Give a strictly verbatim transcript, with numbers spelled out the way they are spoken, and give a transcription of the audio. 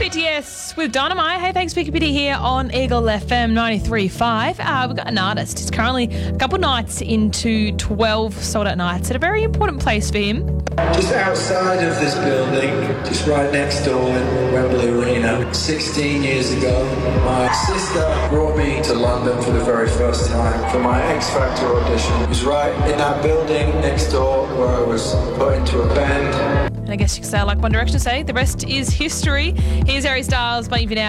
B T S with Dynamite. Hey, thanks, Vicky Bitty here on Eagle F M ninety-three point five. Uh, we've got an artist. He's currently a couple nights into twelve sold-out nights at a very important place for him. Just outside of this building, just right next door in Wembley Arena, sixteen years ago, my sister brought me to London for the very first time for my X Factor audition. It was right in that building next door where I was put into a band. And I guess you could say, like One Direction say, the rest is history. Here's Harry Styles, Waiting for You Now.